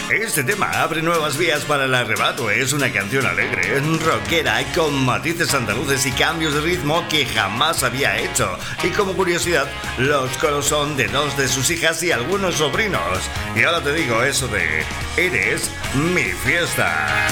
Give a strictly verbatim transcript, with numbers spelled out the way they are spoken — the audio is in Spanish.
Este tema abre nuevas vías para el arrebato. Es una canción alegre, rockera, con matices andaluces y cambios de ritmo que jamás había hecho. Y como curiosidad, los coros son de dos de sus hijas y algunos sobrinos. Y ahora te digo eso de: eres mi fiesta.